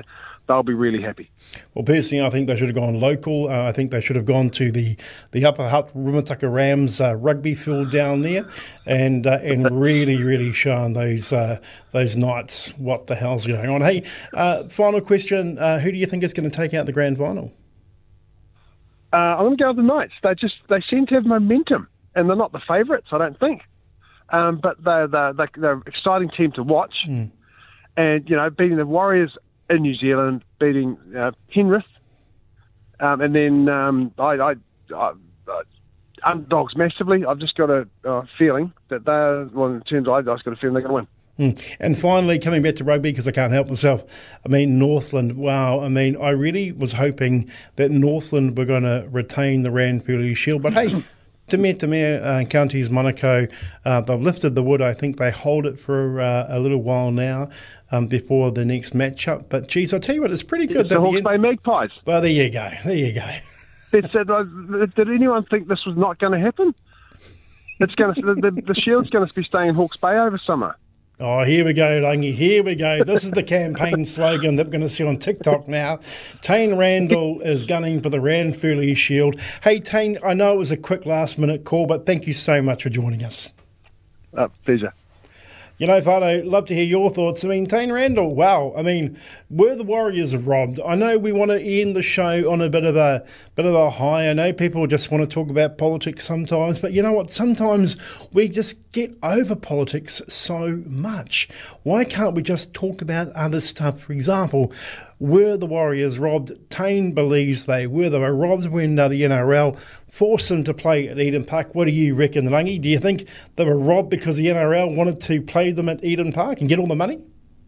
they'll be really happy. Well, personally, I think they should have gone local. Uh, I think they should have gone to the, the Upper Hutt Rumataka Rams uh, rugby field down there, and uh, and really, really shown those uh, those Knights what the hell's going on. Hey, uh, final question: uh, who do you think is going to take out the grand final? Uh, I'm going to go with the Knights. They just they seem to have momentum, and they're not the favourites, I don't think. Um, but they're, they're, they're an exciting team to watch, Mm. and you know, beating the Warriors in New Zealand, beating uh, Penrith, um, and then um, I, I, I, I underdogs massively. I've just got a uh, feeling that they're, well, in terms of, I've just got a feeling they're going to win. Mm. And finally, coming back to rugby, because I can't help myself, I mean, Northland, wow. I mean, I really was hoping that Northland were going to retain the Ranfurly Shield. But hey, Te Mea Te Mea uh, Counties Manukau, uh, they've lifted the wood. I think they hold it for uh, a little while now um, before the next matchup. But, geez, I'll tell you what, it's pretty good. It's the Hawke's Bay Magpies. Well, there you go. There you go. They said, uh, did anyone think this was not going to happen? It's going to the, the, the Shield's going to be staying in Hawke's Bay over summer. Oh, here we go, Langy. Here we go. This is the campaign slogan that we're going to see on TikTok now. Tane Randall is gunning for the Ranfurly Shield. Hey, Tane, I know it was a quick last-minute call, but thank you so much for joining us. Uh, pleasure. You know, Whānau, love to hear your thoughts. I mean, Tane Randall, wow. I mean, were the Warriors robbed? I know we want to end the show on a bit of a bit of a high. I know people just want to talk about politics sometimes, but you know what? Sometimes we just get over politics so much. Why can't we just talk about other stuff? For example, were the Warriors robbed? Tane believes they were. They were robbed when uh, the N R L forced them to play at Eden Park. What do you reckon, Rangi? Do you think they were robbed because the N R L wanted to play them at Eden Park and get all the money?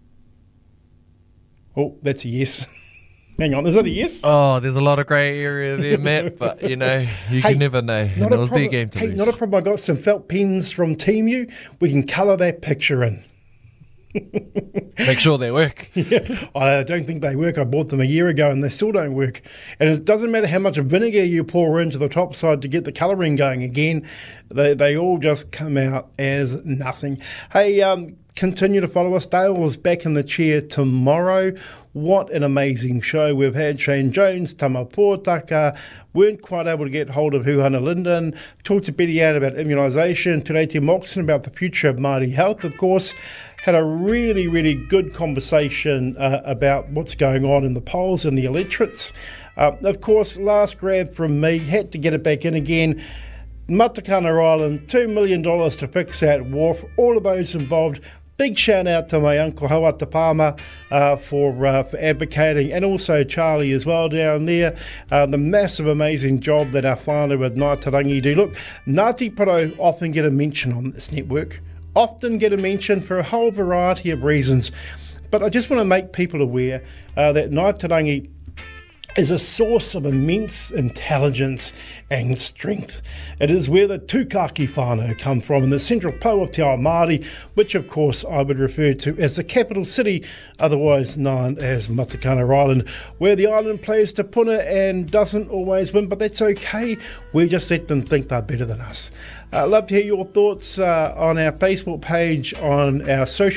Oh, that's a yes. Hang on, is that a yes? Oh, there's a lot of grey area there, Matt, but, you know, you Hey, can never know. And Not it a was problem. their game to hey, lose. not a problem. I got some felt pens from Teamu. We can colour that picture in. Make sure they work. Yeah, I don't think they work. I bought them a year ago and they still don't work. And it doesn't matter how much vinegar you pour into the top side to get the colouring going again, they, they all just come out as nothing. Hey, um, continue to follow us. Dale is back in the chair tomorrow. What an amazing show we've had. Shane Jones, Tama Pōtaka, weren't quite able to get hold of Huhana Linden, talked to Betty Ann about immunisation, Te Moxon about the future of Māori health, of course. Had a really, really good conversation uh, about what's going on in the polls and the electorates. Uh, of course, last grab from me, had to get it back in again. Matakana Island, two million dollars to fix that wharf. All of those involved. Big shout out to my uncle Hawata Palmer uh, for, uh, for advocating, and also Charlie as well down there. Uh, the massive, amazing job that our whānau with Ngāi Tarangi do. Look, Ngāti Porou often get a mention on this network. Often get a mention for a whole variety of reasons. But I just want to make people aware uh, that Ngāi Tarangi is a source of immense intelligence and strength. It is where the Tūkaki whānau come from in the central po of Te Ao Māori, which of course I would refer to as the capital city, otherwise known as Matakana Island, where the island plays te puna and doesn't always win, but that's okay. We just let them think they're better than us. I'd uh, love to hear your thoughts uh, on our Facebook page, on our social